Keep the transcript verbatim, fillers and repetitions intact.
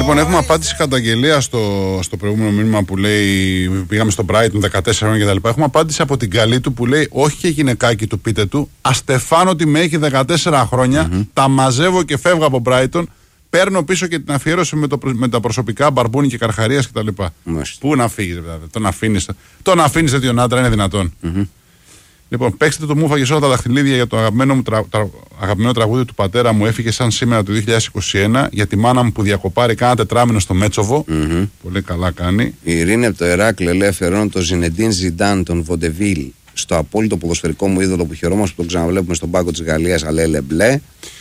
Λοιπόν, έχουμε απάντηση καταγγελία στο, στο προηγούμενο μήνυμα που λέει πήγαμε στο Brighton δεκατέσσερα χρόνια κτλ. Έχουμε απάντηση από την καλή του που λέει όχι και γυναικάκι του πείτε του. Αστεφάνω ότι με έχει δεκατέσσερα χρόνια, mm-hmm. τα μαζεύω και φεύγω από Brighton. Παίρνω πίσω και την αφιέρωση με, το, με τα προσωπικά Μπαρμπούνι και Καρχαρίας κτλ. Πού να φύγει, βέβαια. Τον αφήνει. Τον αφήνει τέτοιον άντρα, είναι δυνατόν. Mm-hmm. Λοιπόν, παίξτε το μου φάγε όλα τα δαχτυλίδια για το αγαπημένο, μου τρα, τρα, αγαπημένο τραγούδι του πατέρα μου. Έφυγε σαν σήμερα το δύο χιλιάδες είκοσι ένα για τη μάνα μου που διακοπάρει κάνα τετράμινο στο Μέτσοβο. Mm-hmm. Πολύ καλά κάνει. Η Ειρήνη από το Εράκλειο λέει αφιερώνω τον Ζινεντίν Ζιντάν, τον Βοντεβίλ, στο απόλυτο ποδοσφαιρικό μου είδωλο που χαιρόμαστε που τον ξαναβλέπουμε στον πάγκο της Γαλλίας, Αλέλε Μπλε.